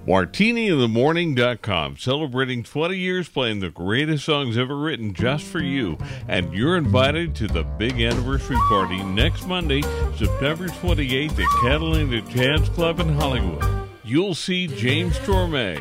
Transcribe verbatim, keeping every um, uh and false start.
Martini in the Morning dot com, celebrating twenty years playing the greatest songs ever written just for you. And you're invited to the big anniversary party next Monday, September twenty-eighth at Catalina Jazz Club in Hollywood. You'll see James Torme,